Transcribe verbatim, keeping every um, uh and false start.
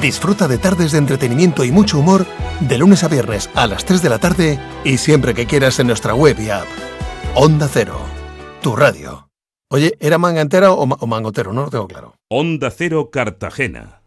Disfruta de tardes de entretenimiento y mucho humor de lunes a viernes a las tres de la tarde y siempre que quieras en nuestra web y app. Onda Cero, tu radio. Oye, ¿era manga entera o, ma- o mangotero? No lo tengo claro. Onda Cero Cartagena.